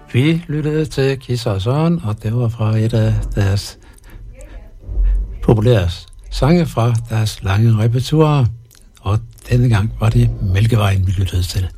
Vi lyttede til Kisser og Søren, og det var fra et af deres populære sange fra deres lange repertoire. Og denne gang var det Mælkevejen, vi lyttede til.